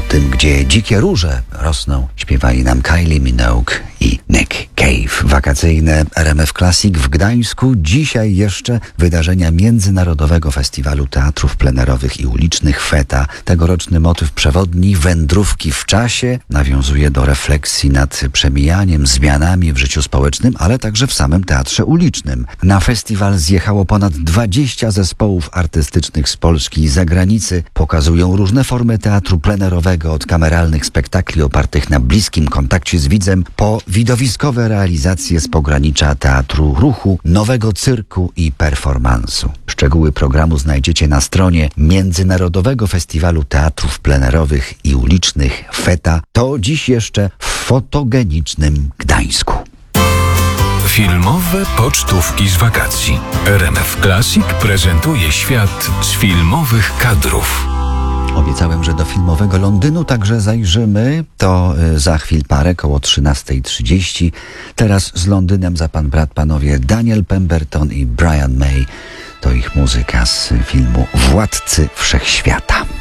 tym, gdzie dzikie róże rosną, śpiewali nam Kylie Minogue i Nick Cave. Wakacyjne RMF Classic w Gdańsku. Dzisiaj jeszcze wydarzenia Międzynarodowego Festiwalu Teatrów Plenerowych i Ulicznych FETA. Tegoroczny motyw przewodni wędrówki w czasie nawiązuje do refleksji nad przemijaniem, zmianami w życiu społecznym, ale także w samym teatrze ulicznym. Na festiwal zjechało ponad 20 zespołów artystycznych z Polski i zagranicy. Pokazują różne formy teatru plenerowego, od kameralnych spektakli opartych na bliskim kontakcie z widzem, po widowiskowe realizacje z pogranicza teatru ruchu, nowego cyrku i performansu. Szczegóły programu znajdziecie na stronie Międzynarodowego Festiwalu Teatrów Plenerowych i Ulicznych FETA. To dziś jeszcze w fotogenicznym Gdańsku. Filmowe pocztówki z wakacji. RMF Classic prezentuje świat z filmowych kadrów. Obiecałem, że do filmowego Londynu także zajrzymy. To za chwil parę, koło 13:30. Teraz z Londynem za pan brat panowie Daniel Pemberton i Brian May. To ich muzyka z filmu Władcy Wszechświata.